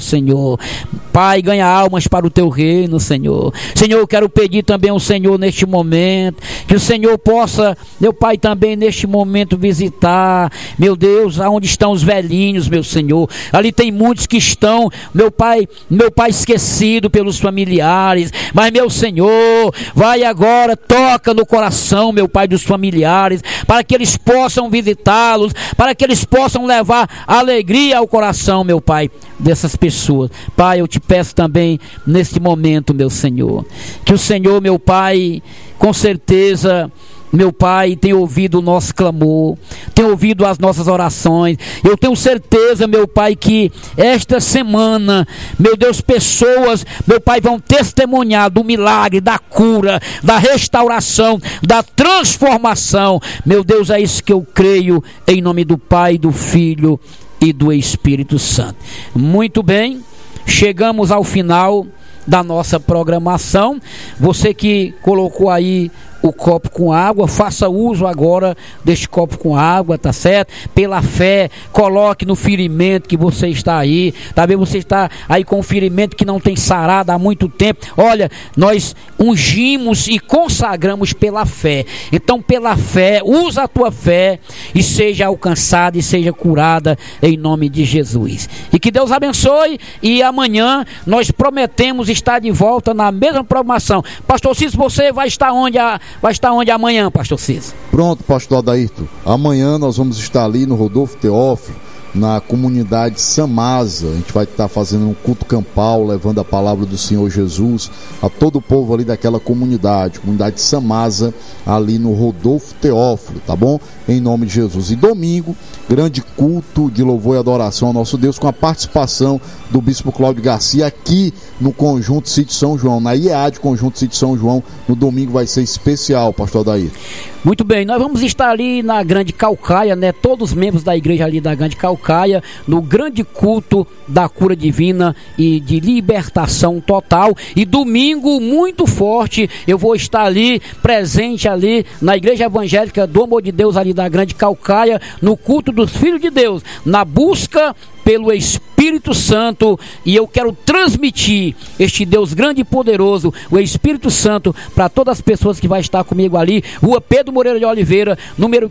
Senhor. Pai, ganha almas para o teu reino, Senhor. Senhor, eu quero pedir também ao Senhor neste momento, que o Senhor possa, meu Pai, também neste momento visitar, meu Deus, aonde estão os velhinhos, meu Senhor. Ali tem muitos que estão, meu Pai, esquecido pelos familiares, mas meu Senhor, vai agora, toca no coração, meu Pai, dos familiares, para que eles possam visitá-los, para que eles possam levar alegria ao coração, meu Pai, dessas pessoas. Pai, eu te peço também neste momento, meu Senhor, que o Senhor, meu Pai, com certeza, meu Pai, tem ouvido o nosso clamor, tem ouvido as nossas orações. Eu tenho certeza, meu Pai, que esta semana, meu Deus, pessoas, meu Pai, vão testemunhar do milagre, da cura, da restauração, da transformação. Meu Deus, é isso que eu creio, em nome do Pai, do Filho e do Espírito Santo. Muito bem, chegamos ao final da nossa programação. Você que colocou aí o copo com água, faça uso agora deste copo com água, tá certo? Pela fé, coloque no ferimento que você está aí. Talvez você está aí com um ferimento que não tem sarado há muito tempo. Olha, nós ungimos e consagramos pela fé. Então, pela fé, usa a tua fé e seja alcançada e seja curada em nome de Jesus. E que Deus abençoe. E amanhã nós prometemos estar de volta na mesma programação. Pastor Cícero, você vai estar onde amanhã, pastor Cícero? Pronto, pastor Adairto. Amanhã nós vamos estar ali no Rodolfo Teófilo, na comunidade Samasa. A gente vai estar fazendo um culto campal, levando a palavra do Senhor Jesus a todo o povo ali daquela comunidade Samasa, ali no Rodolfo Teófilo, tá bom? Em nome de Jesus. E domingo, grande culto de louvor e adoração ao nosso Deus, com a participação do Bispo Cláudio Garcia aqui no Conjunto Sítio São João, na IEAD Conjunto Sítio São João. No domingo vai ser especial, pastor Adair. Muito bem, nós vamos estar ali na Grande Caucaia, né? Todos os membros da igreja ali da Grande Caucaia, no grande culto da cura divina e de libertação total. E domingo, muito forte, eu vou estar ali, presente ali, na Igreja Evangélica do Amor de Deus, ali da Grande Caucaia, no culto dos filhos de Deus, na busca pelo Espírito Santo. E eu quero transmitir este Deus grande e poderoso, o Espírito Santo, para todas as pessoas que vai estar comigo ali, Rua Pedro Moreira de Oliveira, número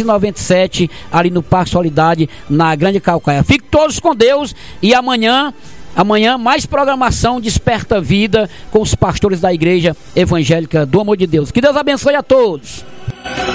597, ali no Parque Solidade, na Grande Caucaia. Fiquem todos com Deus e amanhã mais programação Desperta Vida com os pastores da Igreja Evangélica do Amor de Deus. Que Deus abençoe a todos.